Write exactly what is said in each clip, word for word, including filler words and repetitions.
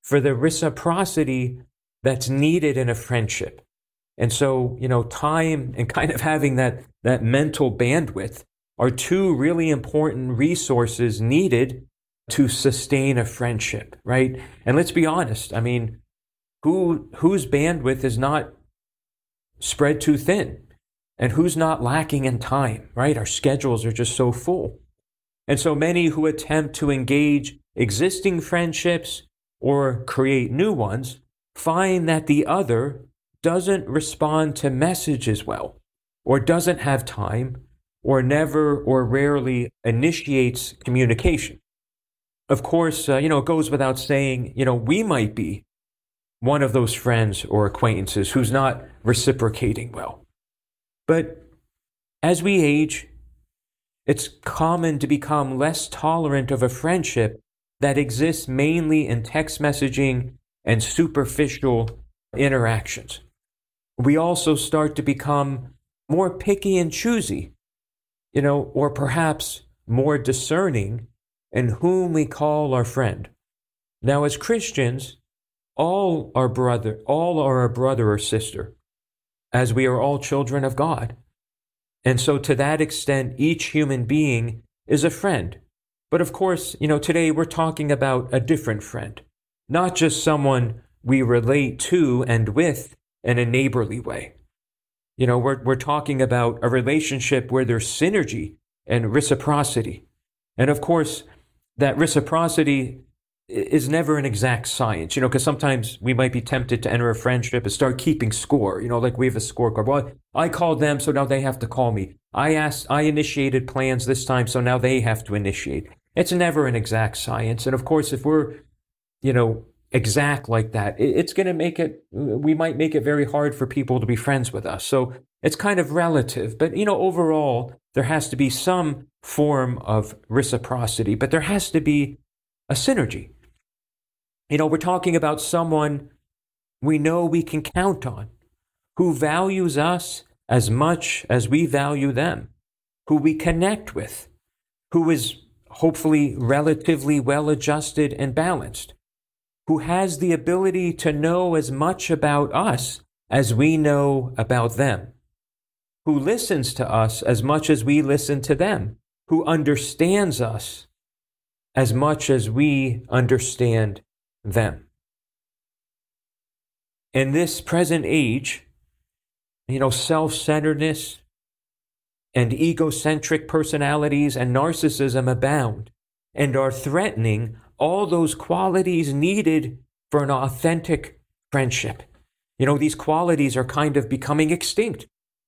for the reciprocity that's needed in a friendship. And so, you know, time and kind of having that, that mental bandwidth are two really important resources needed to sustain a friendship, right? And let's be honest, I mean, who whose bandwidth is not spread too thin? And who's not lacking in time, right? Our schedules are just so full. And so many who attempt to engage existing friendships or create new ones find that the other doesn't respond to messages well, or doesn't have time, or never or rarely initiates communication. Of course, uh, you know, it goes without saying, you know, we might be one of those friends or acquaintances who's not reciprocating well. But as we age, it's common to become less tolerant of a friendship that exists mainly in text messaging and superficial interactions. We also start to become more picky and choosy, you know, or perhaps more discerning in whom we call our friend. Now, as Christians, all are brother, all are a brother or sister, as we are all children of God. And so to that extent, each human being is a friend. But of course, you know, today we're talking about a different friend, not just someone we relate to and with in a neighborly way. You know, we're, we're talking about a relationship where there's synergy and reciprocity. And of course, that reciprocity is never an exact science, you know, because sometimes we might be tempted to enter a friendship and start keeping score, you know, like we have a scorecard. Well, I called them, so now they have to call me. I asked, I initiated plans this time, so now they have to initiate. It's never an exact science. And of course, if we're, you know, exact like that, it's going to make it, we might make it very hard for people to be friends with us. So it's kind of relative. But, you know, overall, there has to be some form of reciprocity, but there has to be a synergy. You know, we're talking about someone we know we can count on, who values us as much as we value them, who we connect with, who is hopefully relatively well-adjusted and balanced, who has the ability to know as much about us as we know about them, who listens to us as much as we listen to them, who understands us as much as we understand them. In this present age, you know, self-centeredness and egocentric personalities and narcissism abound and are threatening all those qualities needed for an authentic friendship. You know, these qualities are kind of becoming extinct.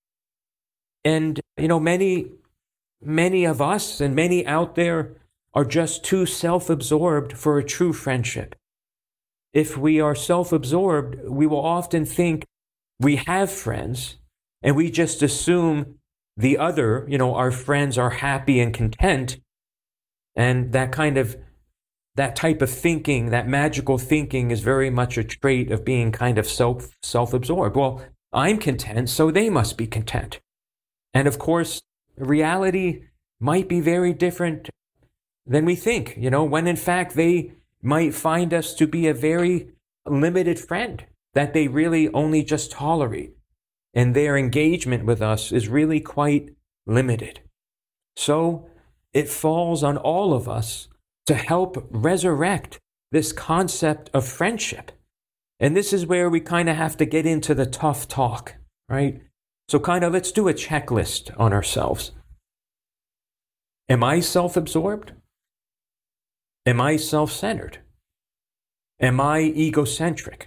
And, you know, many, many of us and many out there are just too self-absorbed for a true friendship. If we are self-absorbed, we will often think we have friends and we just assume the other, you know, our friends are happy and content. And that kind of, that type of thinking, that magical thinking is very much a trait of being kind of self, self-absorbed. Well, I'm content, so they must be content. And of course, reality might be very different than we think, you know, when in fact they might find us to be a very limited friend that they really only just tolerate. And their engagement with us is really quite limited. So it falls on all of us to help resurrect this concept of friendship. And this is where we kind of have to get into the tough talk, right? So kind of let's do a checklist on ourselves. Am I self-absorbed? Am I self-centered? Am I egocentric?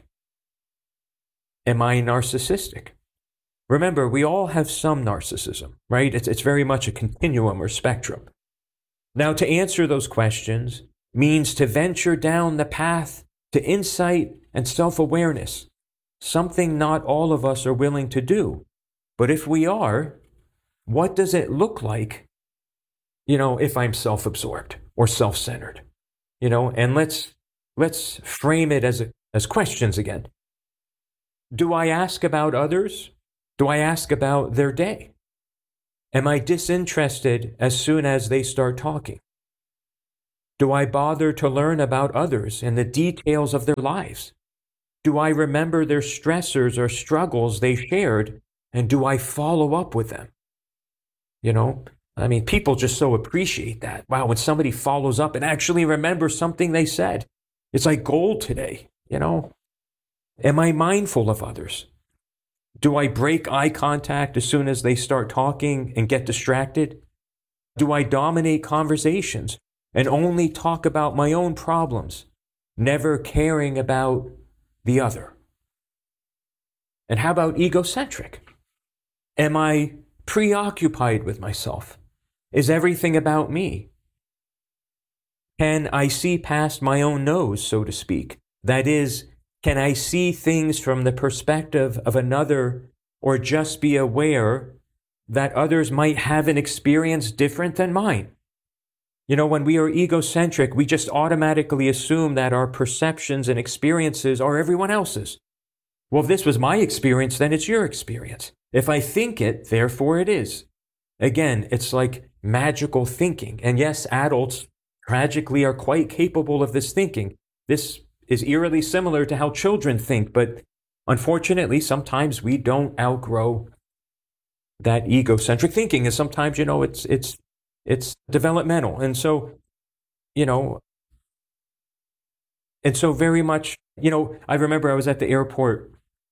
Am I narcissistic? Remember, we all have some narcissism, right? It's, it's very much a continuum or spectrum. Now, to answer those questions means to venture down the path to insight and self-awareness, something not all of us are willing to do. But if we are, what does it look like, you know, if I'm self-absorbed or self-centered? You know, and let's let's frame it as, as questions again. Do I ask about others? Do I ask about their day? Am I disinterested as soon as they start talking? Do I bother to learn about others and the details of their lives? Do I remember their stressors or struggles they shared, and do I follow up with them? You know, I mean, people just so appreciate that. Wow, when somebody follows up and actually remembers something they said, it's like gold today, you know? Am I mindful of others? Do I break eye contact as soon as they start talking and get distracted? Do I dominate conversations and only talk about my own problems, never caring about the other? And how about egocentric? Am I preoccupied with myself? Is everything about me? Can I see past my own nose, so to speak? That is, can I see things from the perspective of another, or just be aware that others might have an experience different than mine? You know, when we are egocentric, we just automatically assume that our perceptions and experiences are everyone else's. Well, if this was my experience, then it's your experience. If I think it, therefore it is. Again, it's like magical thinking. And yes, adults tragically are quite capable of this thinking. This is eerily similar to how children think, but unfortunately, sometimes we don't outgrow that egocentric thinking. And sometimes, you know, it's it's it's developmental. And so, you know, and so very much, you know, I remember I was at the airport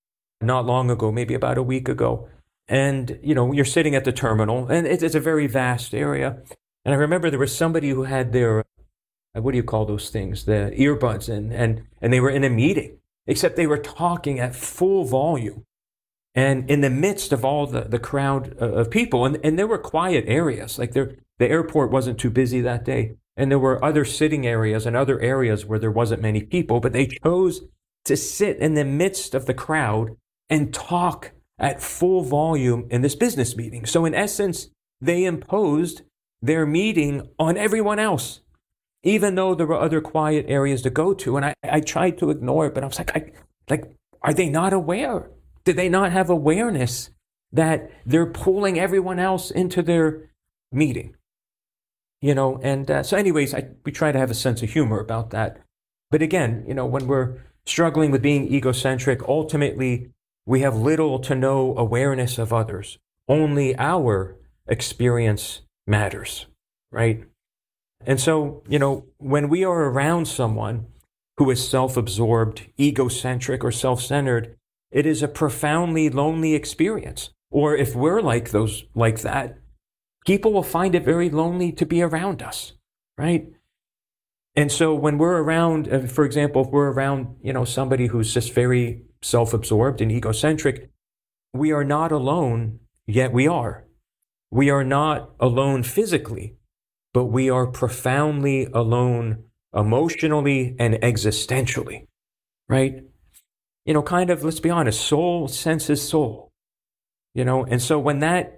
not long ago, maybe about a week ago, and, you know, you're sitting at the terminal, and it's, it's a very vast area. And I remember there was somebody who had their, uh, what do you call those things, the earbuds, and and and they were in a meeting, except they were talking at full volume, and in the midst of all the, the crowd of people, and, and there were quiet areas, like there, the airport wasn't too busy that day, and there were other sitting areas and other areas where there wasn't many people, but they chose to sit in the midst of the crowd and talk at full volume in this business meeting. So in essence, they imposed their meeting on everyone else, even though there were other quiet areas to go to. And I, I tried to ignore it, but I was like, I, like, are they not aware? Did they not have awareness that they're pulling everyone else into their meeting? You know, and uh, so anyways, I, we try to have a sense of humor about that. But again, you know, when we're struggling with being egocentric, ultimately, we have little to no awareness of others. Only our experience matters, right? And so, you know, when we are around someone who is self-absorbed, egocentric, or self-centered, it is a profoundly lonely experience. Or if we're like those, like that, people will find it very lonely to be around us, right? And so when we're around, uh, for example, if we're around, you know, somebody who's just very self-absorbed and egocentric, we are not alone, yet we are. We are not alone physically, but we are profoundly alone emotionally and existentially, right? You know, kind of, let's be honest, soul senses soul, you know? And so when that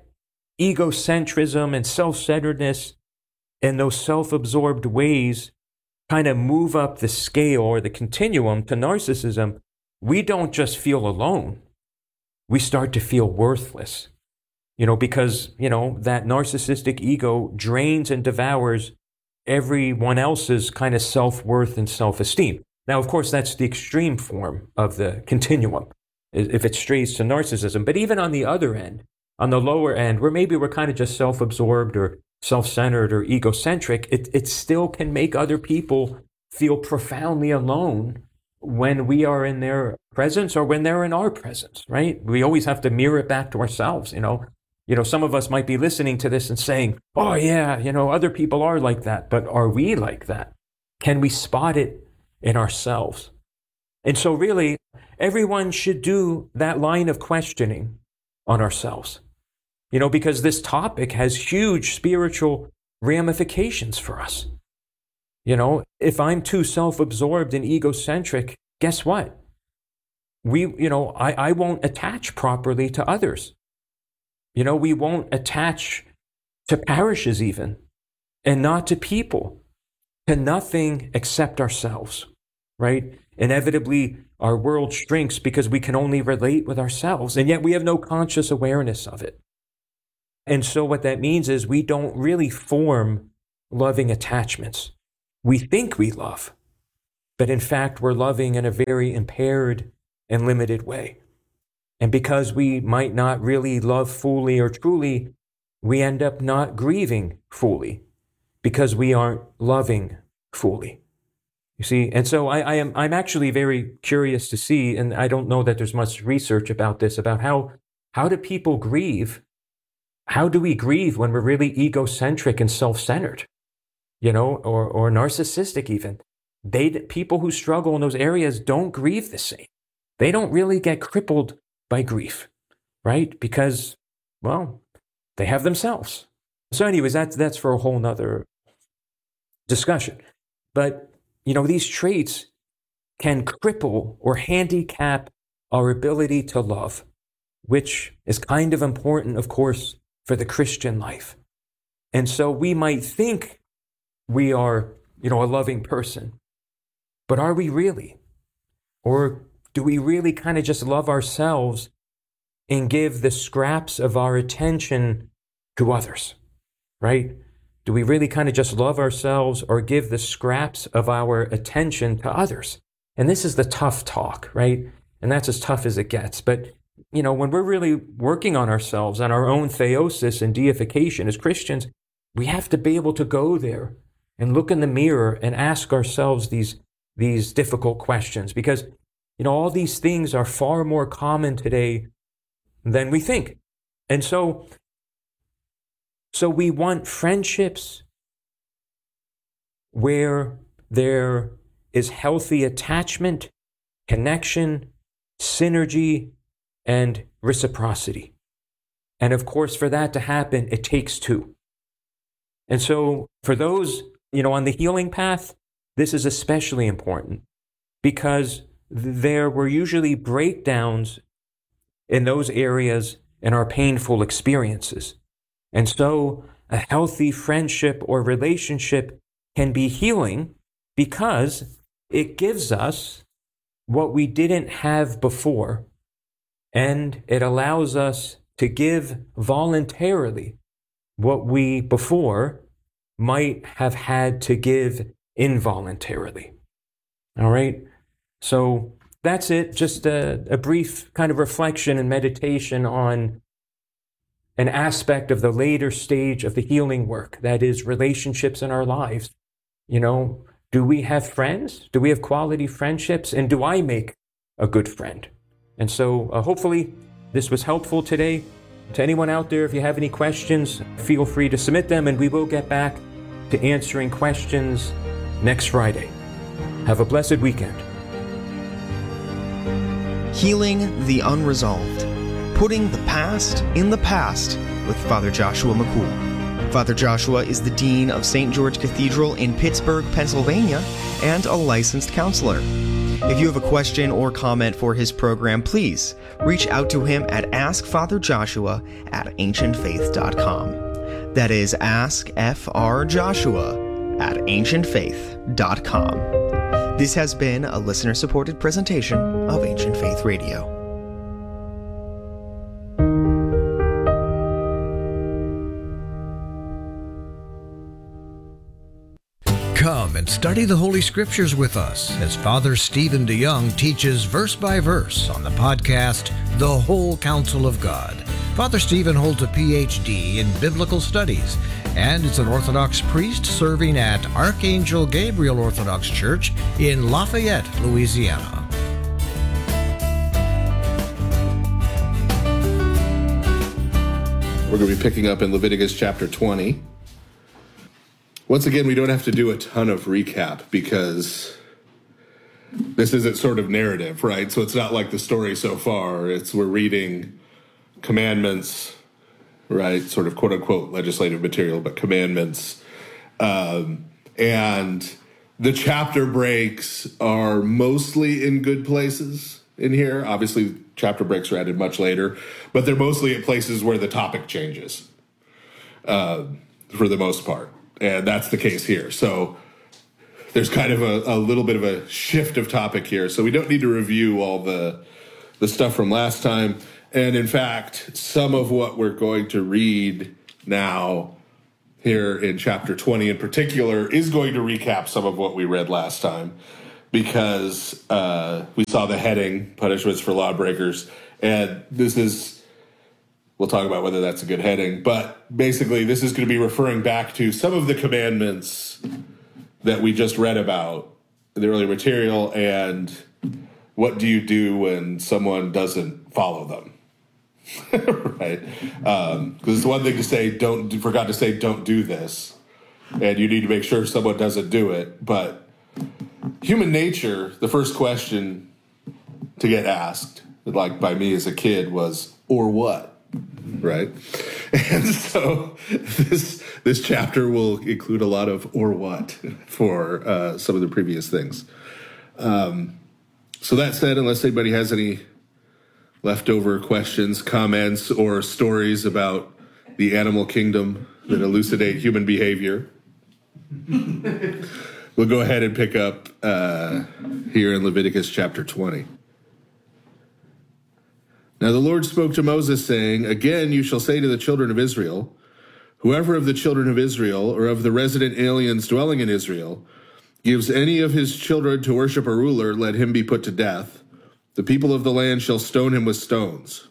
egocentrism and self-centeredness and those self-absorbed ways kind of move up the scale or the continuum to narcissism, we don't just feel alone. We start to feel worthless, you know, because, you know, that narcissistic ego drains and devours everyone else's kind of self-worth and self-esteem. Now, of course, that's the extreme form of the continuum, if it strays to narcissism. But even on the other end, on the lower end, where maybe we're kind of just self-absorbed or self-centered or egocentric, it, it still can make other people feel profoundly alone when we are in their presence or when they're in our presence, right? We always have to mirror it back to ourselves, you know. You know, some of us might be listening to this and saying, oh yeah, you know, other people are like that, but are we like that? Can we spot it in ourselves? And so really, everyone should do that line of questioning on ourselves, you know, because this topic has huge spiritual ramifications for us. You know, if I'm too self-absorbed and egocentric, guess what? We, you know, I, I won't attach properly to others. You know, we won't attach to parishes even, and not to people, to nothing except ourselves, right? Inevitably, our world shrinks because we can only relate with ourselves, and yet we have no conscious awareness of it. And so what that means is we don't really form loving attachments. we think we love, but in fact, we're loving in a very impaired and limited way. And because we might not really love fully or truly, we end up not grieving fully because we aren't loving fully. You see, and so I, I am I'm actually very curious to see, and I don't know that there's much research about this, about how how do people grieve? How do we grieve when we're really egocentric and self-centered, you know, or or narcissistic even? They people who struggle in those areas don't grieve the same. They don't really get crippled by grief, right? Because, well, they have themselves. So anyways, that's that's for a whole nother discussion. But, you know, these traits can cripple or handicap our ability to love, which is kind of important, of course, for the Christian life. And so we might think we are, you know, a loving person, but are we really? Or do we really kind of just love ourselves and give the scraps of our attention to others, right? Do we really kind of just love ourselves or give the scraps of our attention to others? And this is the tough talk, right? And that's as tough as it gets. But, you know, when we're really working on ourselves, on our own theosis and deification as Christians, we have to be able to go there and look in the mirror and ask ourselves these, these difficult questions. Because, you know, all these things are far more common today than we think. And so, so we want friendships where there is healthy attachment, connection, synergy, and reciprocity. And of course, for that to happen, it takes two. And so for those, you know, on the healing path, this is especially important because there were usually breakdowns in those areas in our painful experiences. And so a healthy friendship or relationship can be healing because it gives us what we didn't have before, and it allows us to give voluntarily what we before might have had to give involuntarily. All right? So that's it, just a, a brief kind of reflection and meditation on an aspect of the later stage of the healing work, that is relationships in our lives. You know, do we have friends? Do we have quality friendships? And do I make a good friend? And so uh, hopefully this was helpful today. To anyone out there, if you have any questions, feel free to submit them, and we will get back to answering questions next Friday. Have a blessed weekend. Healing the Unresolved. Putting the Past in the Past with Father Joshua McCool. Father Joshua is the Dean of Saint George Cathedral in Pittsburgh, Pennsylvania, and a licensed counselor. If you have a question or comment for his program, please reach out to him at askfatherjoshua at ancient faith dot com. That is ask f r joshua at ancient faith dot com. This has been a listener-supported presentation of Ancient Faith Radio. Come and study the Holy Scriptures with us as Father Stephen DeYoung teaches verse by verse on the podcast, The Whole Counsel of God. Father Stephen holds a P H D in Biblical Studies and is an Orthodox priest serving at Archangel Gabriel Orthodox Church in Lafayette, Louisiana. We're going to be picking up in Leviticus chapter twenty. Once again, we don't have to do a ton of recap because this isn't sort of narrative, right? So it's not like the story so far. It's we're reading commandments, right? Sort of quote unquote legislative material, but commandments. Um, and the chapter breaks are mostly in good places in here. Obviously, chapter breaks are added much later, but they're mostly at places where the topic changes uh, for the most part. And that's the case here. So there's kind of a, a little bit of a shift of topic here. So we don't need to review all the the stuff from last time. And in fact, some of what we're going to read now here in chapter twenty in particular is going to recap some of what we read last time, because uh, we saw the heading, punishments for lawbreakers, and this is, we'll talk about whether that's a good heading, but basically this is going to be referring back to some of the commandments that we just read about in the earlier material, and what do you do when someone doesn't follow them? Right? Because um, it's one thing to say, don't, forgot to say, don't do this, and you need to make sure someone doesn't do it. But human nature, the first question to get asked, like by me as a kid, was, or what? Right? And so this this chapter will include a lot of or what for uh, some of the previous things. Um, so that said, unless anybody has any leftover questions, comments, or stories about the animal kingdom that elucidate human behavior, we'll go ahead and pick up uh, here in Leviticus chapter twenty. Now the Lord spoke to Moses, saying, again you shall say to the children of Israel, whoever of the children of Israel or of the resident aliens dwelling in Israel gives any of his children to worship a ruler, let him be put to death. The people of the land shall stone him with stones.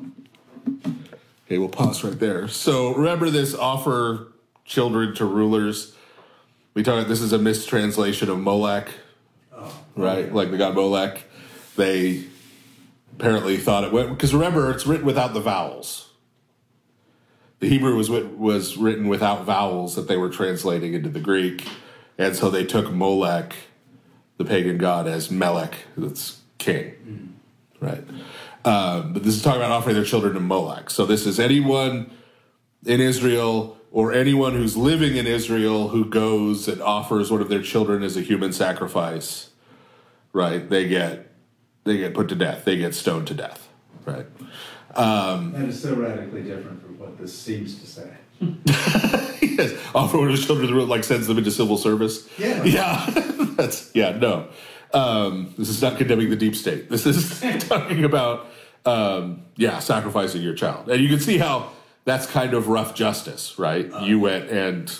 Okay, we'll pause right there. So remember this, offer children to rulers. We talked about this is a mistranslation of Molech, oh, right? Okay. Like the god Molech. They apparently thought it went, because remember, it's written without the vowels. The Hebrew was was written without vowels that they were translating into the Greek. And so they took Molech, the pagan god, as Melech, that's king, mm-hmm. right? Um, but this is talking about offering their children to Molech. So this is anyone in Israel or anyone who's living in Israel who goes and offers one of their children as a human sacrifice, right? They get they get put to death. They get stoned to death, right? Um, that is so radically different from what this seems to say. Yes, offer one of his children to the like sends them into civil service. Yeah, yeah, that's yeah. No, um, this is not condemning the deep state. This is talking about um, yeah, sacrificing your child, and you can see how that's kind of rough justice, right? Uh, you went and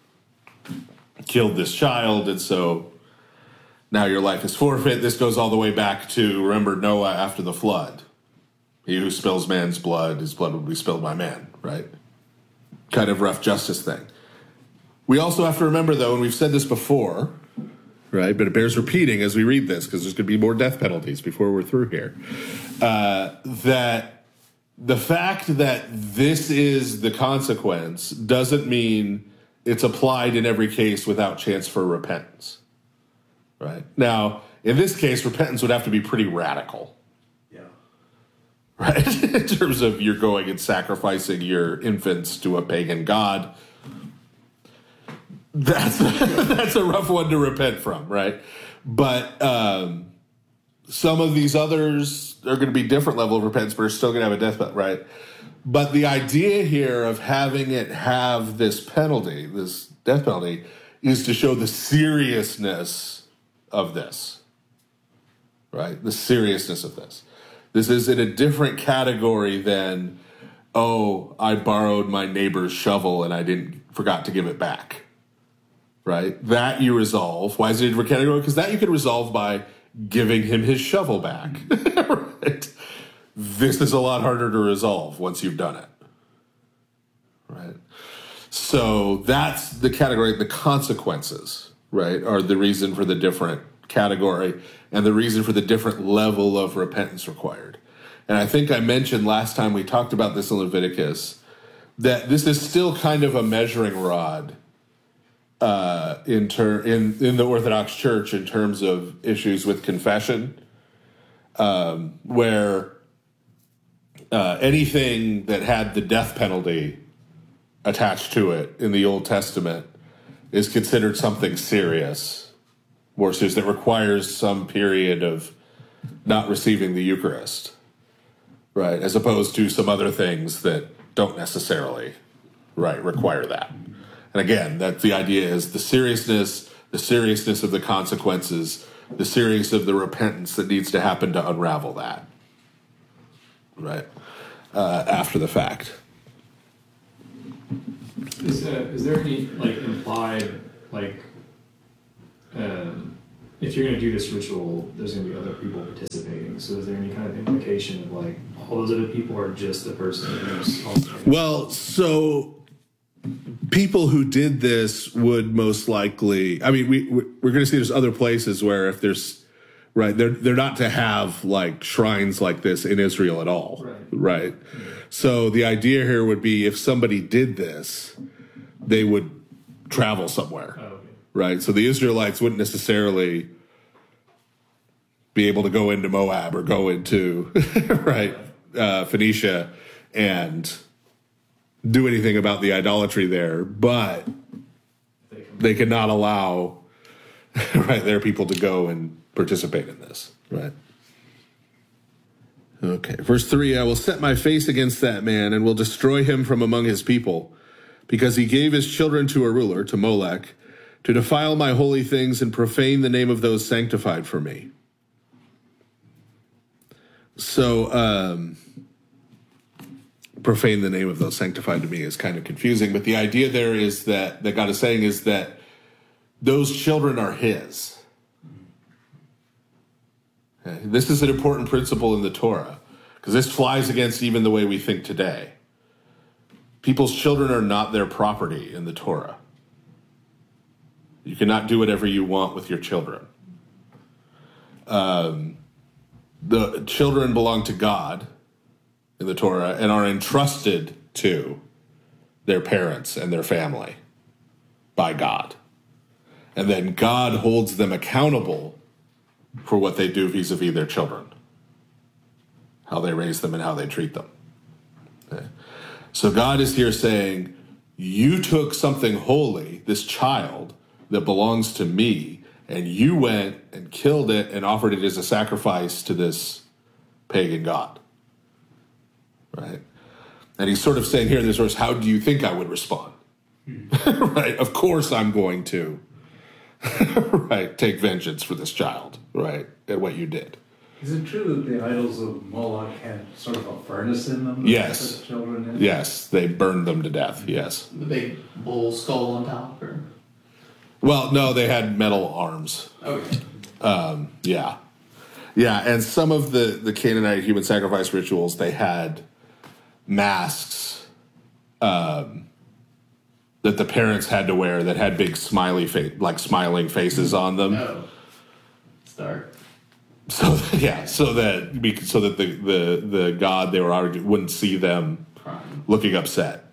killed this child, and so now your life is forfeit. This goes all the way back to, remember Noah after the flood. He who spills man's blood, his blood will be spilled by man, right? Kind of rough justice thing. We also have to remember, though, and we've said this before, right, but it bears repeating as we read this, because there's going to be more death penalties before we're through here, uh, that the fact that this is the consequence doesn't mean it's applied in every case without chance for repentance, right? Now, in this case, repentance would have to be pretty radical. Right? In terms of you're going and sacrificing your infants to a pagan god. That's, that's a rough one to repent from, right? But um, some of these others are going to be different level of repentance, but are still going to have a death penalty, right? But the idea here of having it have this penalty, this death penalty, is to show the seriousness of this, right? The seriousness of this. This is in a different category than, oh, I borrowed my neighbor's shovel and I didn't forgot to give it back, right? That you resolve. Why is it a different category? Because that you can resolve by giving him his shovel back, right? This is a lot harder to resolve once you've done it, right? So that's the category. The consequences, right, are the reason for the different category and the reason for the different level of repentance required. And I think I mentioned last time we talked about this in Leviticus, that this is still kind of a measuring rod uh, in, ter- in, in the Orthodox Church in terms of issues with confession, um, where uh, anything that had the death penalty attached to it in the Old Testament is considered something serious, more serious, that requires some period of not receiving the Eucharist, right? As opposed to some other things that don't necessarily, right, require that. And again, that the idea is the seriousness, the seriousness of the consequences, the seriousness of the repentance that needs to happen to unravel that, right, uh, after the fact. Is, uh, is there any like implied like um, if you're going to do this ritual, there's going to be other people participating. So is there any kind of implication of like all those other people are just the person who's also Well, so people who did this would most likely. I mean, we we're going to see there's other places where if there's right, they're they're not to have like shrines like this in Israel at all, Right. right? Yeah. So the idea here would be if somebody did this, they would travel somewhere, Oh, okay. right? So the Israelites wouldn't necessarily be able to go into Moab or go into right uh, Phoenicia and do anything about the idolatry there, but They can- they cannot allow right their people to go and participate in this, right? Okay, verse three, I will set my face against that man and will destroy him from among his people, because he gave his children to a ruler, to Molech, to defile my holy things and profane the name of those sanctified for me. So, um, profane the name of those sanctified to me is kind of confusing, but the idea there is that, that God is saying is that those children are his. Okay? This is an important principle in the Torah, because this flies against even the way we think today. People's children are not their property in the Torah. You cannot do whatever you want with your children. Um, the children belong to God in the Torah and are entrusted to their parents and their family by God. And then God holds them accountable for what they do vis-a-vis their children, how they raise them and how they treat them. Okay. So God is here saying, you took something holy, this child that belongs to me, and you went and killed it and offered it as a sacrifice to this pagan god. Right? And he's sort of saying here in this verse, how do you think I would respond? Right? Of course I'm going to right, take vengeance for this child, right, at what you did. Is it true that the idols of Moloch had sort of a furnace in them? Yes. That children in? Yes, they burned them to death, yes. The big bull skull on top, or Well, no, they had metal arms. okay. Um, yeah. Yeah, and some of the, the Canaanite human sacrifice rituals, they had masks um, that the parents had to wear that had big smiley face, like smiling faces on them. No, it's dark. So yeah, so that we, so that the, the, the god they were already wouldn't see them Crying. looking upset.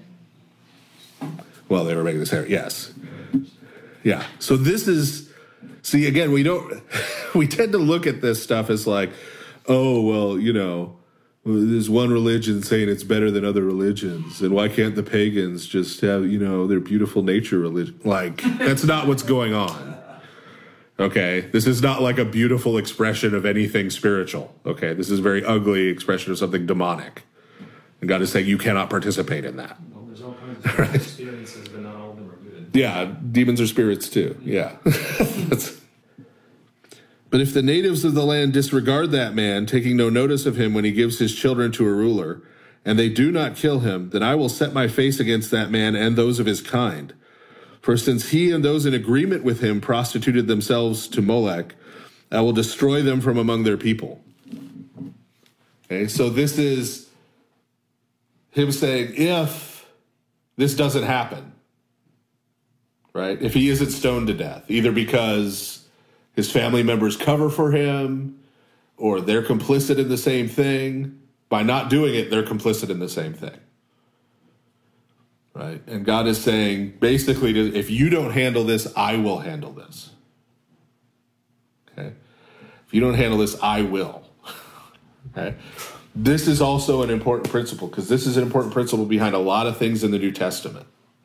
Well, they were making this hair. Yes. Yeah. So this is, see, again, we don't, we tend to look at this stuff as like, oh, well, you know, there's one religion saying it's better than other religions, and why can't the pagans just have, you know, their beautiful nature religion? Like, that's not what's going on. Okay? This is not like a beautiful expression of anything spiritual. Okay? This is a very ugly expression of something demonic. And God is saying you cannot participate in that. Well, there's all kinds of Right. experiences, but not all of them are good. Yeah, demons are spirits too. Yeah. That's, but if the natives of the land disregard that man, taking no notice of him when he gives his children to a ruler, and they do not kill him, then I will set my face against that man and those of his kind. For since he and those in agreement with him prostituted themselves to Molech, I will destroy them from among their people. Okay, so this is him saying, if this doesn't happen, right? If he isn't stoned to death, either because his family members cover for him or they're complicit in the same thing, by not doing it, they're complicit in the same thing. Right? And God is saying, basically, if you don't handle this, I will handle this. Okay? If you don't handle this, I will. Okay? This is also an important principle, because this is an important principle behind a lot of things in the New Testament.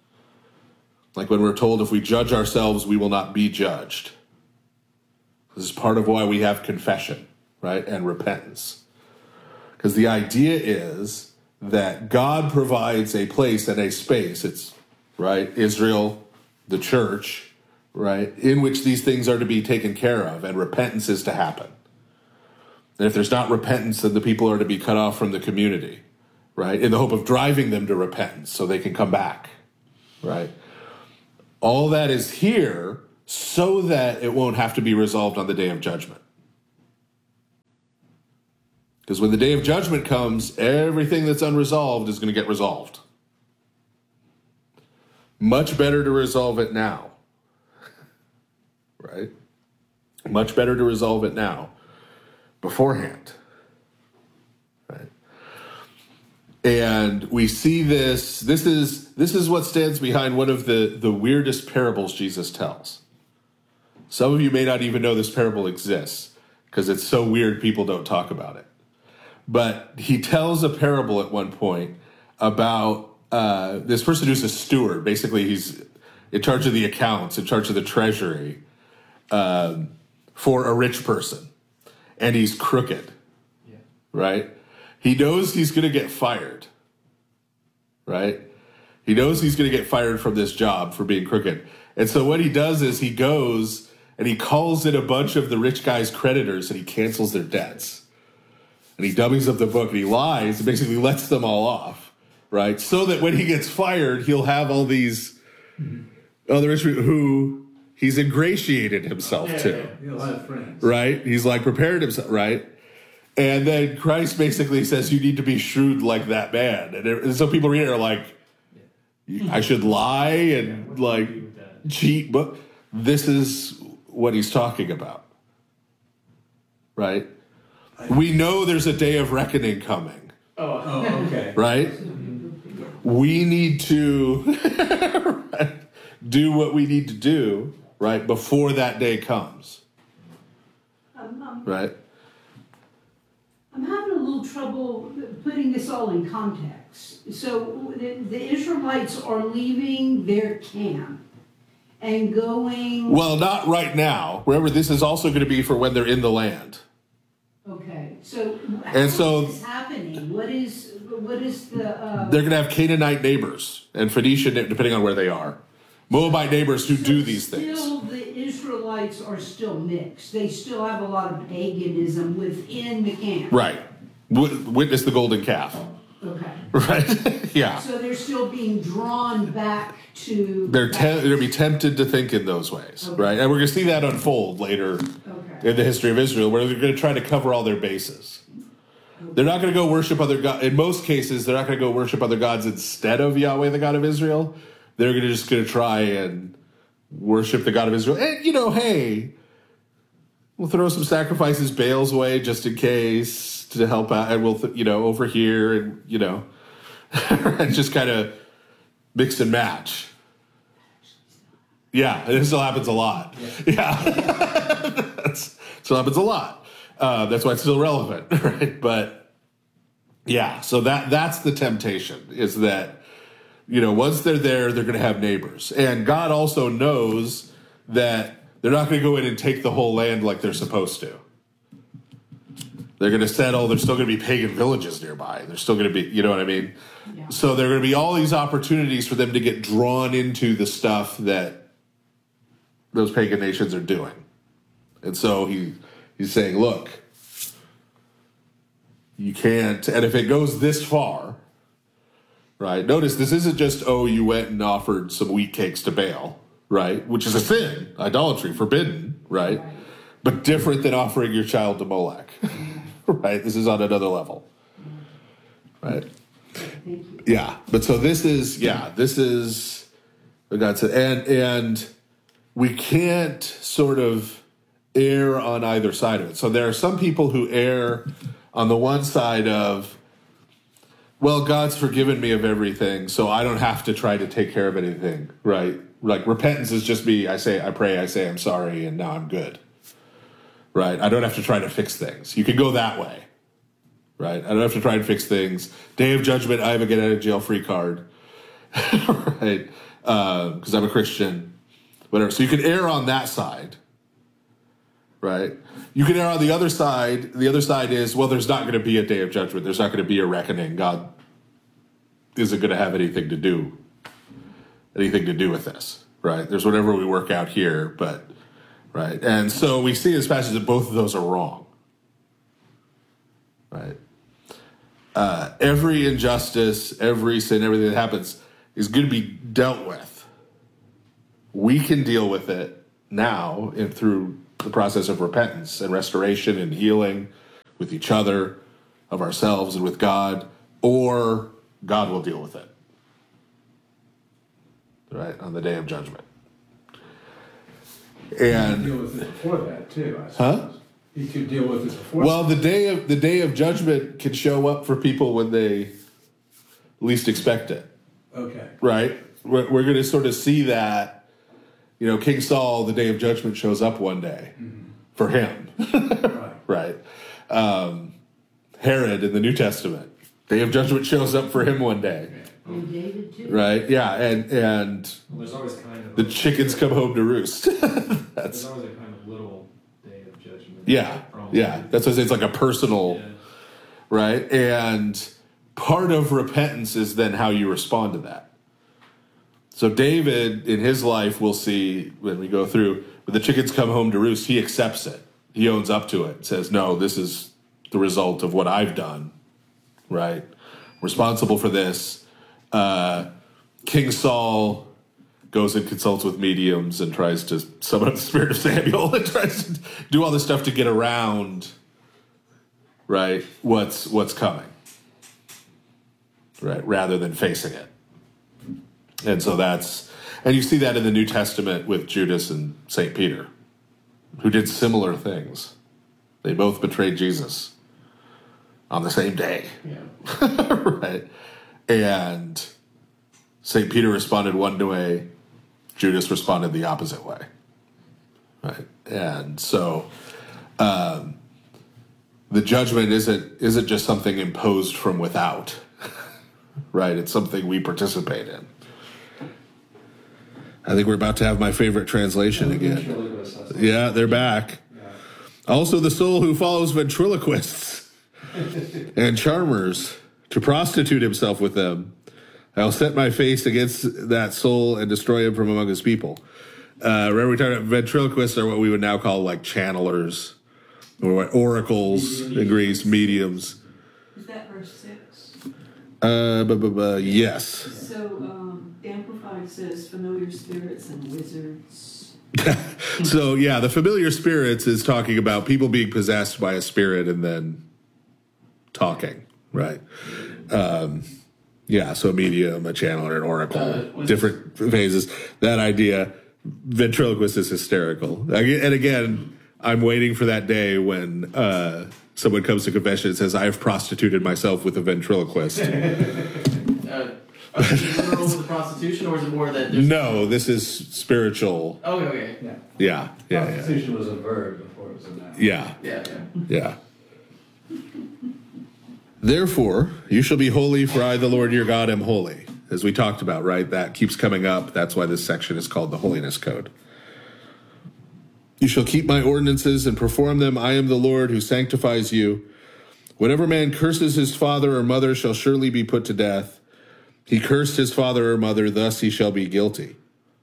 Like when we're told if we judge ourselves, we will not be judged. This is part of why we have confession, right, and repentance. Because the idea is that God provides a place and a space, it's, right, Israel, the church, right, in which these things are to be taken care of, and repentance is to happen. And if there's not repentance, then the people are to be cut off from the community, right, in the hope of driving them to repentance so they can come back. right? All that is here so that it won't have to be resolved on the day of judgment. Because when the day of judgment comes, everything that's unresolved is going to get resolved. Much better to resolve it now. Right? Much better to resolve it now, beforehand. Right? And we see this, this is this is what stands behind one of the, the weirdest parables Jesus tells. Some of you may not even know this parable exists, because it's so weird people don't talk about it. But he tells a parable at one point about uh, this person who's a steward. Basically, he's in charge of the accounts, in charge of the treasury, um, for a rich person. And he's crooked, yeah. Right? He knows he's going to get fired, right? He knows he's going to get fired from this job for being crooked. And so what he does is he goes and he calls in a bunch of the rich guy's creditors and he cancels their debts. And he dummies up the book and he lies and basically lets them all off, right? So that when he gets fired, he'll have all these mm-hmm. other rich people who he's ingratiated himself yeah, to. Yeah, he'll have friends. Right? He's like prepared himself, right? And then Christ basically says, you need to be shrewd like that man. And, it, and so people read it are like, yeah. I should lie and yeah, like cheat. But this is what he's talking about, right? We know there's a day of reckoning coming. Oh, oh okay. Right? We need to right, do what we need to do, right, before that day comes. Um, um, right? I'm having a little trouble putting this all in context. So the, the Israelites are leaving their camp and going... Well, not right now. Remember, this is also going to be for when they're in the land. Okay, so how and so, is this happening? What is what is the? Uh, they're going to have Canaanite neighbors and Phoenician, depending on where they are, Moabite neighbors who so do these things. Still, the Israelites are still mixed. They still have a lot of paganism within the camp. Right. W- witness the golden calf. Okay. Right. Yeah. So they're still being drawn back to. They're te- they're going to be tempted to think in those ways, okay. Right? And we're going to see that unfold later. Okay. In the history of Israel, where they're going to try to cover all their bases. They're not going to go worship other gods. In most cases, they're not going to go worship other gods instead of Yahweh, the God of Israel. They're going to just going to try and worship the God of Israel. And, you know, hey, we'll throw some sacrifices, Baal's way, just in case, to help out. And we'll, th- you know, over here, and, you know, and just kind of mix and match. Yeah, it still happens a lot. Yeah. yeah. That's, still happens a lot. Uh, that's why it's still relevant, right? But yeah, so that that's the temptation, is that, you know, once they're there, they're going to have neighbors. And God also knows that they're not going to go in and take the whole land like they're supposed to. They're going to settle. There's still going to be pagan villages nearby. There's still going to be, you know what I mean? Yeah. So there are going to be all these opportunities for them to get drawn into the stuff that those pagan nations are doing. And so he he's saying, look, you can't, and if it goes this far, right? Notice this isn't just, oh, you went and offered some wheat cakes to Baal, right? Which is a sin, idolatry, forbidden, right? right. But different than offering your child to Molech, right? This is on another level, right? Yeah, but so this is, yeah, this is what God said. And, and we can't sort of err on either side of it. So there are some people who err on the one side of, well, God's forgiven me of everything, so I don't have to try to take care of anything, right? Like repentance is just me. I say, I pray, I say I'm sorry, and now I'm good, right? I don't have to try to fix things. You can go that way, right? I don't have to try to fix things. Day of judgment, I have a get out of jail free card, right? Because uh, I'm a Christian, whatever. So you can err on that side. Right? You can err on the other side. The other side is, well, there's not going to be a day of judgment. There's not going to be a reckoning. God isn't going to have anything to do, anything to do with this, right? There's whatever we work out here, but, right? And so we see in this passage that both of those are wrong, right? Uh, every injustice, every sin, everything that happens is going to be dealt with. we can deal with it now and through the process of repentance and restoration and healing with each other, of ourselves and with God, or God will deal with it, right, on the day of judgment. And deal with it before that too, I suppose. Huh? He could deal with it before. Well, the day of the day of judgment can show up for people when they least expect it. Okay. Right? We're, we're going to sort of see that, you know, King Saul, the day of judgment shows up one day mm-hmm. for him. Right. Right. Um, Herod in the New Testament, day of judgment shows up for him one day. And David too. Right? Yeah. And, and Well, there's always kind of the chickens come home to roost. there's That's, always a kind of little day of judgment. yeah. Yeah. That's what I say. It's like a personal, Yeah. right? And part of repentance is then how you respond to that. So David, in his life, we'll see when we go through, when the chickens come home to roost, he accepts it. He owns up to it. Says, no, this is the result of what I've done, right? Responsible for this. Uh, King Saul goes and consults with mediums and tries to summon up the spirit of Samuel and tries to do all this stuff to get around, right, what's what's coming, right, rather than facing it. And so that's, and you see that in the New Testament with Judas and Saint Peter, who did similar things. They both betrayed Jesus on the same day. Yeah. Right? And Saint Peter responded one way, Judas responded the opposite way. Right? And so um, the judgment isn't isn't just something imposed from without. Right? It's something we participate in. I think we're about to have my favorite translation again. Yeah, they're back. Also, the soul who follows ventriloquists and charmers to prostitute himself with them, I'll set my face against that soul and destroy him from among his people. Uh, remember, we talked about ventriloquists are what we would now call like channelers, or what oracles in Greece, mediums. Is that verse six? Uh, bu- bu- bu- yes. So, um, the Amplified says familiar spirits and wizards. So, yeah, the familiar spirits is talking about people being possessed by a spirit and then talking, right? Um, yeah, so a medium, a channeler, an oracle, Uh, different phases. That idea, ventriloquist is hysterical. And again, I'm waiting for that day when uh, someone comes to confession and says, I've prostituted myself with a ventriloquist. Uh, are you literal with the prostitution, or is it more that there's... No, this is spiritual. Okay, okay. Yeah. Yeah, yeah, yeah. Prostitution was a verb before it was a noun. Yeah. Yeah, yeah. Yeah. Therefore, you shall be holy, for I, the Lord your God, am holy. As we talked about, right? That keeps coming up. That's why this section is called the Holiness Code. You shall keep my ordinances and perform them. I am the Lord who sanctifies you. Whenever man curses his father or mother shall surely be put to death. He cursed his father or mother, thus he shall be guilty.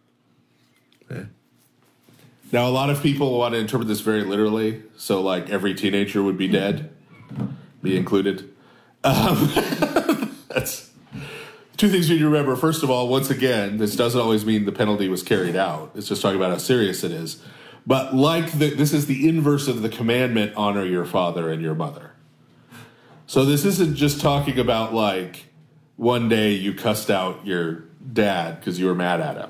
Okay. Now, a lot of people want to interpret this very literally. So, like, every teenager would be dead, me included. Um, that's two things you need to remember. First of all, once again, this doesn't always mean the penalty was carried out. It's just talking about how serious it is. But like the, this is the inverse of the commandment, honor your father and your mother. So this isn't just talking about like one day you cussed out your dad because you were mad at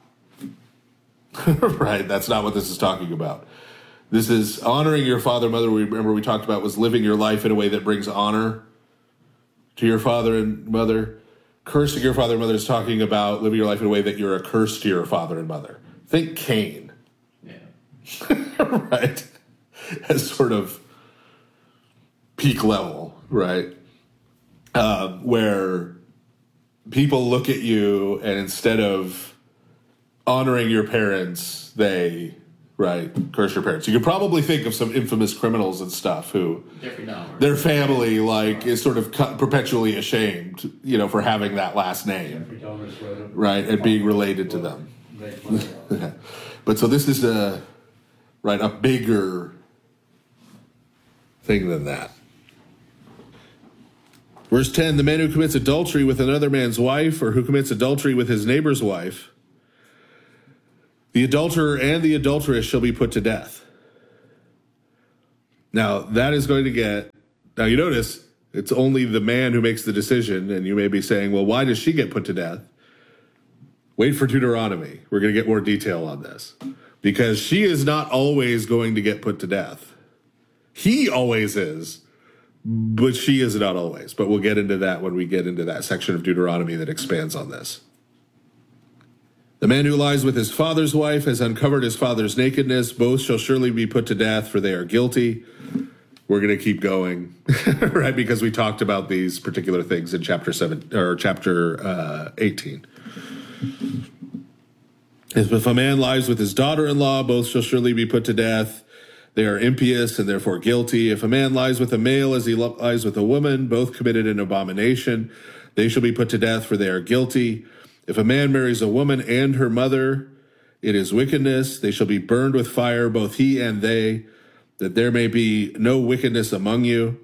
him. Right? That's not what this is talking about. This is honoring your father and mother. We remember we talked about was living your life in a way that brings honor to your father and mother. Cursing your father and mother is talking about living your life in a way that you're a curse to your father and mother. Think Cain. Yeah. Right? As sort of peak level, right? Uh, where people look at you and instead of honoring your parents, they, right, curse your parents. You could probably think of some infamous criminals and stuff who Jeffrey Dahmer. their family, like, is sort of perpetually ashamed, you know, for having that last name, Jeffrey Dahmer's brother. right, and being related to them. Make money off it. But so this is a, right, a bigger thing than that. Verse ten, the man who commits adultery with another man's wife or who commits adultery with his neighbor's wife The adulterer and the adulteress shall be put to death. Now, that is going to get... Now, you notice, it's only the man who makes the decision, and you may be saying, well, why does she get put to death? Wait for Deuteronomy. We're going to get more detail on this. Because she is not always going to get put to death. He always is, but she is not always. But we'll get into that when we get into that section of Deuteronomy that expands on this. The man who lies with his father's wife has uncovered his father's nakedness. Both shall surely be put to death, for they are guilty. We're going to keep going, right? Because we talked about these particular things in chapter seven or chapter uh, eighteen. If a man lies with his daughter-in-law, both shall surely be put to death. They are impious and therefore guilty. If a man lies with a male as he lies with a woman, both committed an abomination. They shall be put to death, for they are guilty. If a man marries a woman and her mother, it is wickedness. They shall be burned with fire, both he and they, that there may be no wickedness among you.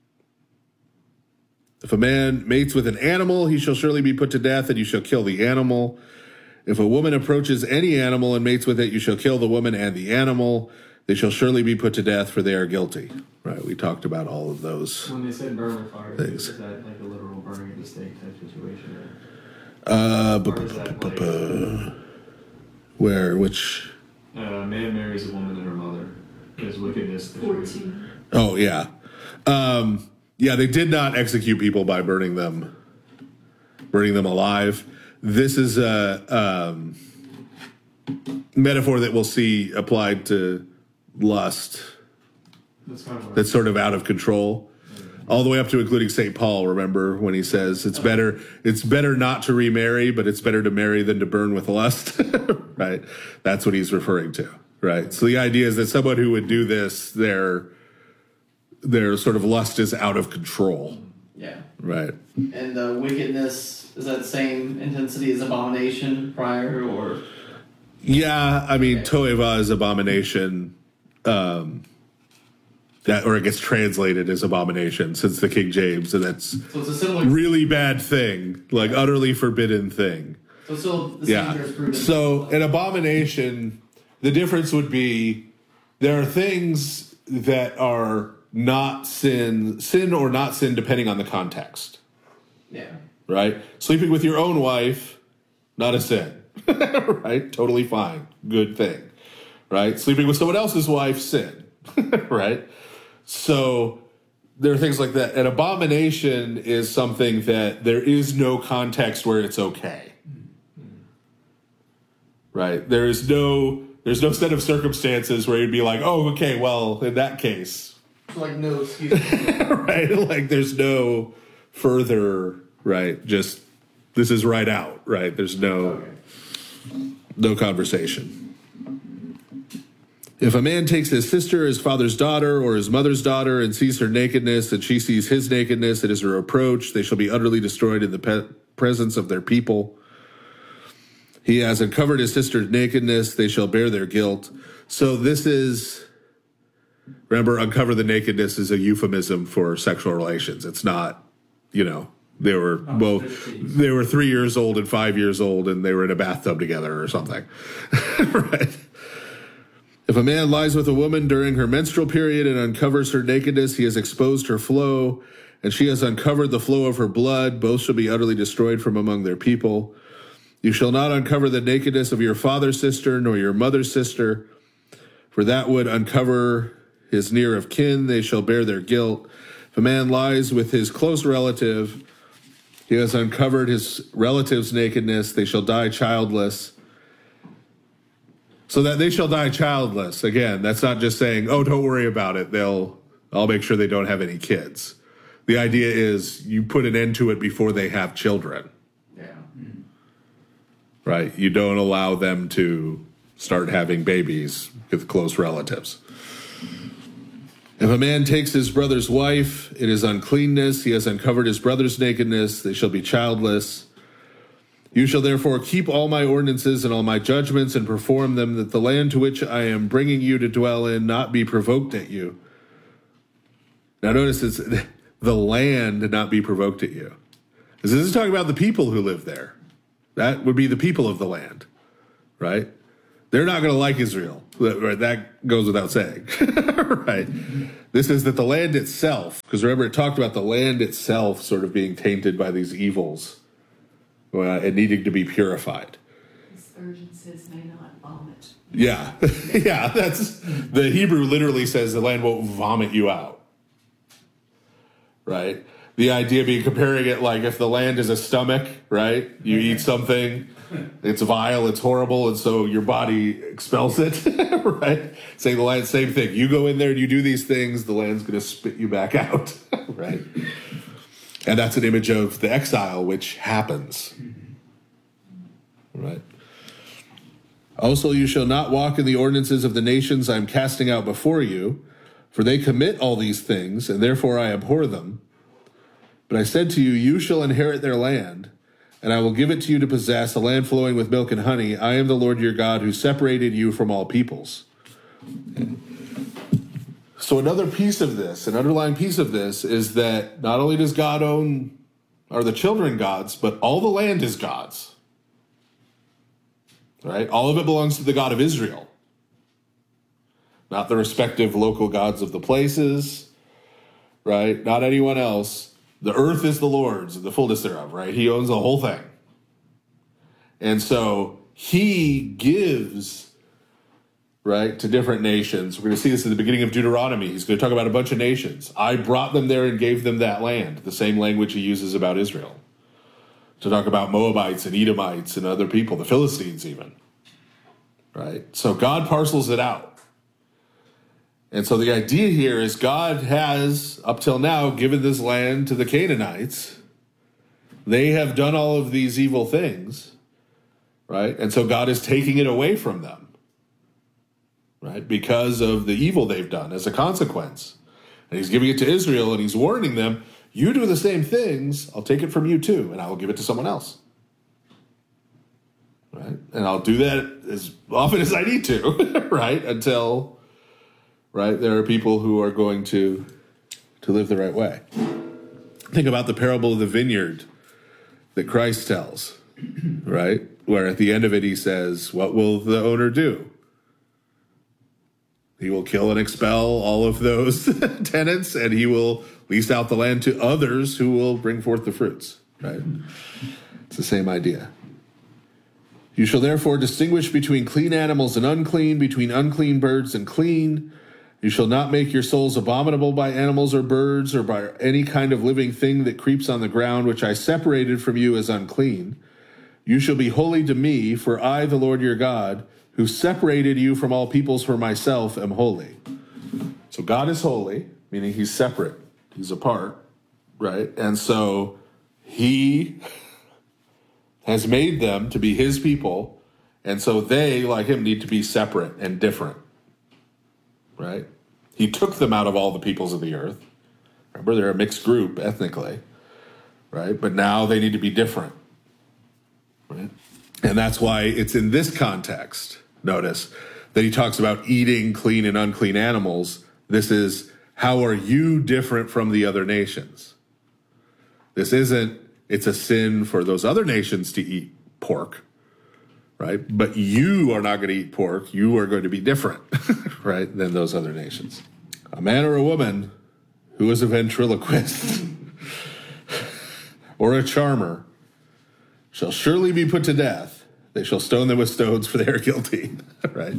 If a man mates with an animal, he shall surely be put to death, and you shall kill the animal. If a woman approaches any animal and mates with it, you shall kill the woman and the animal. They shall surely be put to death, for they are guilty. Right? We talked about all of those. When they said burn with fire, things. Is that like a literal burning at the stake type situation? Or, uh, or is that like, uh, where? Which? Uh, a man marries a woman and her mother. Is wickedness. fourteen. Oh, yeah. Um, yeah, they did not execute people by burning them, burning them alive. This is a um, metaphor that we'll see applied to lust. That's, kind of that's sort of out of control, all the way up to including Saint Paul. Remember when he says it's better it's better not to remarry, but it's better to marry than to burn with lust. Right? That's what he's referring to. Right. So the idea is that someone who would do this, their their sort of lust is out of control. Yeah. Right. And the wickedness, is that the same intensity as abomination prior, or? Yeah, I mean, Okay. toeva is abomination. Um, that or it gets translated as abomination since the King James, and that's So it's a similar. really bad thing, like utterly forbidden thing. So it's still the same Yeah. jurisprudence. So an abomination, the difference would be there are things that are not sin, sin or not sin, depending on the context. Yeah. Right? Sleeping with your own wife, not a sin. Right? Totally fine. Good thing. Right? Sleeping with someone else's wife, sin. Right? So there are things like that. An abomination is something that there is no context where it's okay. Right? There is no there's no set of circumstances where you'd be like, oh, okay, well, in that case. So like no excuse. Right? Like there's no further, right? Just this is right out, right? There's no Okay. no conversation. If a man takes his sister, his father's daughter, or his mother's daughter, and sees her nakedness, and she sees his nakedness, it is a reproach. They shall be utterly destroyed in the pe- presence of their people. He has uncovered his sister's nakedness. They shall bear their guilt. So this is, remember, uncover the nakedness is a euphemism for sexual relations. It's not, you know, they were both, they were three years old and five years old, and they were in a bathtub together or something. Right? If a man lies with a woman during her menstrual period and uncovers her nakedness, he has exposed her flow, and she has uncovered the flow of her blood. Both shall be utterly destroyed from among their people. You shall not uncover the nakedness of your father's sister, nor your mother's sister, for that would uncover his near of kin. They shall bear their guilt. If a man lies with his close relative, he has uncovered his relative's nakedness. They shall die childless. So that they shall die childless. Again, that's not just saying, oh, don't worry about it. They'll, I'll make sure they don't have any kids. The idea is you put an end to it before they have children. Yeah. Right? You don't allow them to start having babies with close relatives. If a man takes his brother's wife, it is uncleanness. He has uncovered his brother's nakedness. They shall be childless. You shall therefore keep all my ordinances and all my judgments and perform them, that the land to which I am bringing you to dwell in not be provoked at you. Now notice it's the land not be provoked at you. This is talking about the people who live there. That would be the people of the land, right? They're not going to like Israel. Right? That goes without saying. Right? This is that the land itself, because remember it talked about the land itself sort of being tainted by these evils uh, and needing to be purified. Spurgeon says, may not vomit. Yeah. Yeah, that's the Hebrew literally says the land won't vomit you out. Right? The idea being comparing it like if the land is a stomach, right? You eat something, it's vile, it's horrible, and so your body expels it, right? Saying the land, same thing. You go in there and you do these things, the land's going to spit you back out, right? And that's an image of the exile, which happens, right? Also, you shall not walk in the ordinances of the nations I am casting out before you, for they commit all these things, and therefore I abhor them. But I said to you, you shall inherit their land, and I will give it to you to possess, a land flowing with milk and honey. I am the Lord your God who separated you from all peoples. So another piece of this, an underlying piece of this, is that not only does God own, are the children God's, but all the land is God's. Right? All of it belongs to the God of Israel. Not the respective local gods of the places, right? Not anyone else. The earth is the Lord's, and the fullness thereof, right? He owns the whole thing. And so he gives, right, to different nations. We're going to see this at the beginning of Deuteronomy. He's going to talk about a bunch of nations. I brought them there and gave them that land, the same language he uses about Israel. To talk about Moabites and Edomites and other people, the Philistines even, right? So God parcels it out. And so the idea here is God has, up till now, given this land to the Canaanites. They have done all of these evil things, right? And so God is taking it away from them, right? Because of the evil they've done as a consequence. And he's giving it to Israel, and he's warning them, you do the same things, I'll take it from you too, and I will give it to someone else. Right? And I'll do that as often as I need to, right? Until... Right? There are people who are going to, to live the right way. Think about the parable of the vineyard that Christ tells, right? Where at the end of it he says, what will the owner do? He will kill and expel all of those tenants, and he will lease out the land to others who will bring forth the fruits, right? It's the same idea. You shall therefore distinguish between clean animals and unclean, between unclean birds and clean. You shall not make your souls abominable by animals or birds or by any kind of living thing that creeps on the ground, which I separated from you as unclean. You shall be holy to me, for I, the Lord your God, who separated you from all peoples for myself, am holy. So God is holy, meaning he's separate. He's apart, right? And so he has made them to be his people, and so they, like him, need to be separate and different. Right? He took them out of all the peoples of the earth. Remember, they're a mixed group ethnically, right? But now they need to be different, right? And that's why it's in this context, notice, that he talks about eating clean and unclean animals. This is, how are you different from the other nations? This isn't, it's a sin for those other nations to eat pork, right? But you are not going to eat pork. You are going to be different, right, than those other nations. A man or a woman who is a ventriloquist or a charmer shall surely be put to death. They shall stone them with stones, for they are guilty, right?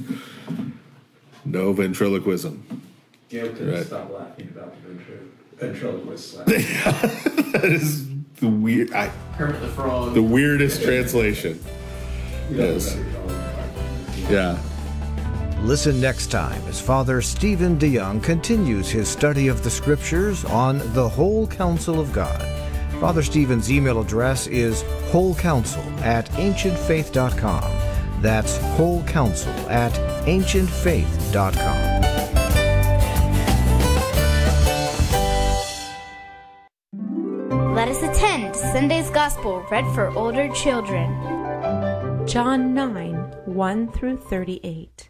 No ventriloquism. Gail couldn't Right. stop laughing about the ventri- ventriloquist laugh. That is the weird, I, Kermit the Frog. the weirdest translation. Yes. Yeah. Listen next time as Father Stephen DeYoung continues his study of the Scriptures on the whole counsel of God. Father Stephen's email address is wholecounsel at ancientfaith dot com. That's wholecounsel at ancientfaith dot com. Let us attend Sunday's Gospel read for older children. John nine, one through thirty-eight.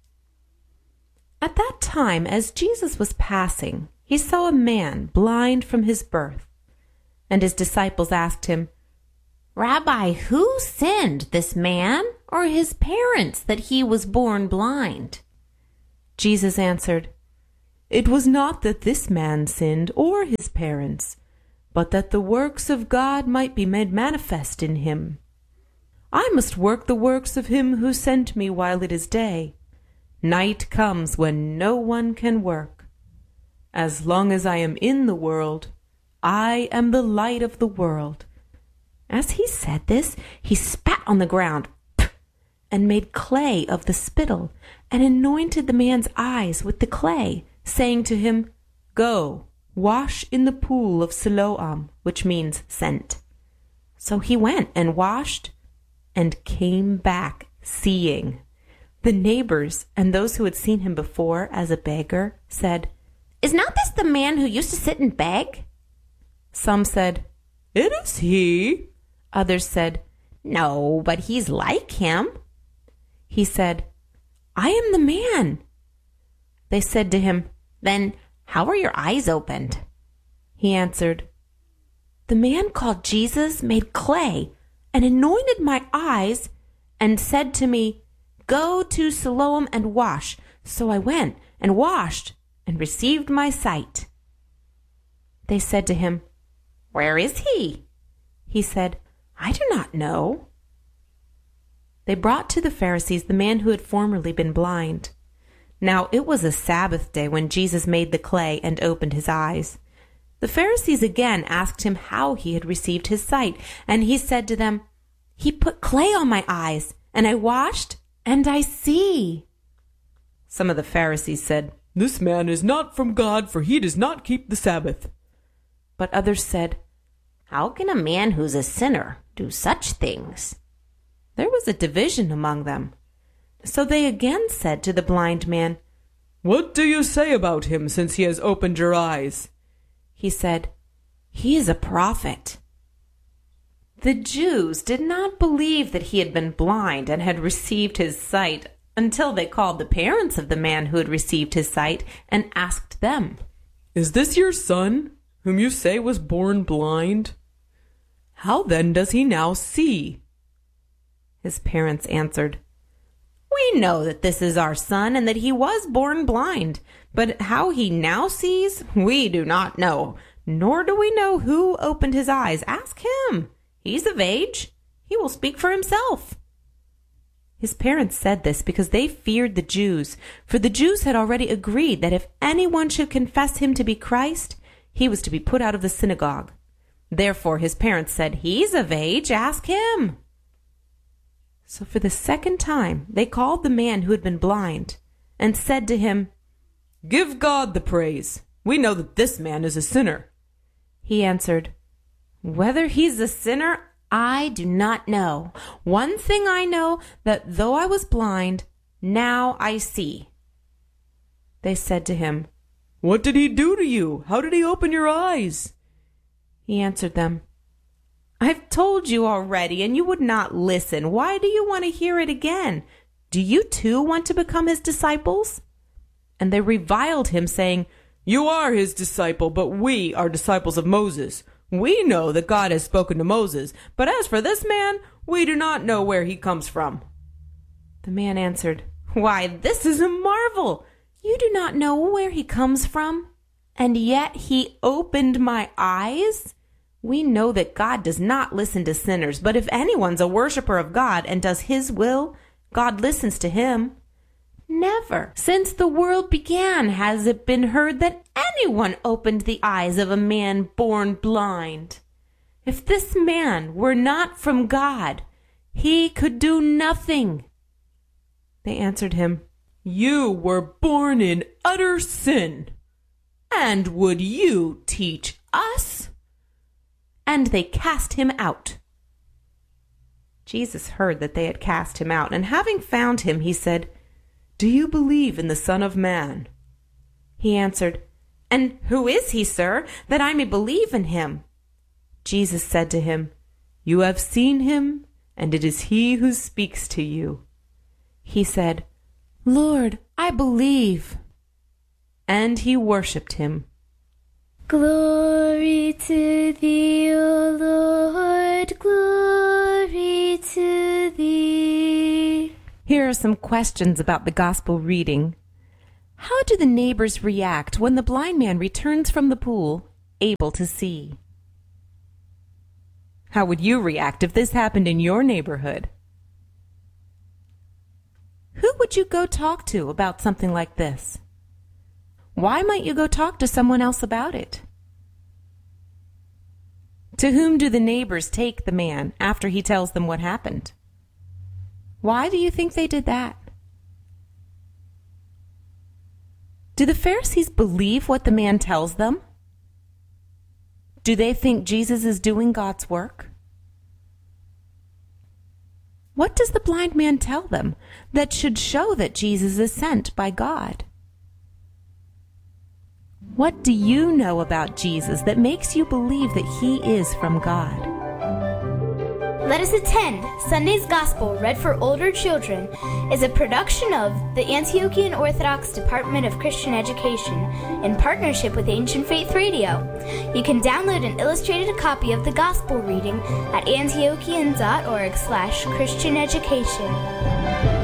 At that time, as Jesus was passing, he saw a man blind from his birth. And his disciples asked him, Rabbi, who sinned, this man or his parents that he was born blind?" Jesus answered, "It was not that this man sinned or his parents, but that the works of God might be made manifest in him. I must work the works of him who sent me while it is day. Night comes when no one can work. As long as I am in the world, I am the light of the world." As he said this, he spat on the ground and made clay of the spittle and anointed the man's eyes with the clay, saying to him, "Go, wash in the pool of Siloam," which means sent. So he went and washed and came back seeing. The neighbors and those who had seen him before as a beggar said, "Is not this the man who used to sit and beg?" Some said, "It is he." Others said, "No, but he's like him." He said, "I am the man." They said to him, "Then how are your eyes opened?" He answered, "The man called Jesus made clay and anointed my eyes and said to me, 'Go to Siloam and wash.' So I went and washed and received my sight." They said to him, "Where is he?" He said, "I do not know." They brought to the Pharisees the man who had formerly been blind. Now it was a Sabbath day when Jesus made the clay and opened his eyes. The Pharisees again asked him how he had received his sight, and he said to them, "He put clay on my eyes, and I washed, and I see." Some of the Pharisees said, "This man is not from God, for he does not keep the Sabbath." But others said, "How can a man who's a sinner do such things?" There was a division among them. So they again said to the blind man, "What do you say about him since he has opened your eyes?" He said, "He is a prophet." The Jews did not believe that he had been blind and had received his sight until they called the parents of the man who had received his sight and asked them, "Is this your son, whom you say was born blind? How then does he now see?" His parents answered, "We know that this is our son and that he was born blind, but how he now sees, we do not know, nor do we know who opened his eyes. Ask him. He's of age. He will speak for himself." His parents said this because they feared the Jews, for the Jews had already agreed that if anyone should confess him to be Christ, he was to be put out of the synagogue. Therefore his parents said, "He's of age. Ask him." So for the second time they called the man who had been blind and said to him, "Give God the praise. We know that this man is a sinner." He answered, "Whether he's a sinner, I do not know. One thing I know, that though I was blind, now I see." They said to him, "What did he do to you? How did he open your eyes?" He answered them, "I've told you already, and you would not listen. Why do you want to hear it again? Do you too want to become his disciples?" And they reviled him, saying, "You are his disciple, but we are disciples of Moses. We know that God has spoken to Moses, but as for this man, we do not know where he comes from." The man answered, "Why, this is a marvel. You do not know where he comes from, and yet he opened my eyes. We know that God does not listen to sinners, but if anyone's a worshiper of God and does his will, God listens to him. Never since the world began has it been heard that anyone opened the eyes of a man born blind. If this man were not from God, he could do nothing." They answered him, "You were born in utter sin, and would you teach us?" And they cast him out. Jesus heard that they had cast him out, and having found him, he said, "Do you believe in the Son of Man?" He answered, "And who is he, sir, that I may believe in him?" Jesus said to him, "You have seen him, and it is he who speaks to you." He said, "Lord, I believe." And he worshipped him. Glory to thee, O Lord, glory to thee. some questions about the gospel reading. How do the neighbors react when the blind man returns from the pool, able to see? How would you react if this happened in your neighborhood? Who would you go talk to about something like this? Why might you go talk to someone else about it? To whom do the neighbors take the man after he tells them what happened? Why do you think they did that? Do the Pharisees believe what the man tells them? Do they think Jesus is doing God's work? What does the blind man tell them that should show that Jesus is sent by God? What do you know about Jesus that makes you believe that he is from God? Let Us Attend Sunday's Gospel Read for Older Children is a production of the Antiochian Orthodox Department of Christian Education in partnership with Ancient Faith Radio. You can download an illustrated copy of the Gospel reading at antiochian dot org slash Christian education.